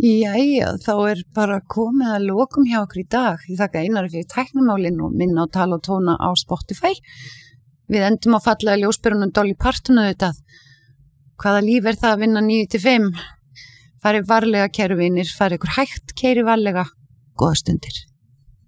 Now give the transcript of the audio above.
Jæja, þá bara komið að lokum hjá okkur í dag. Ég þakka Einari fyrir tæknimálin og minna á Tala og tóna á Spotify. Við endum á fallega ljósperunum Dolly Parton auðvitað. Hvaða líf það að vinna 9-5? Farið varlega, kæru vinir, farið ykkur hægt, keyri varlega. Góða stundir.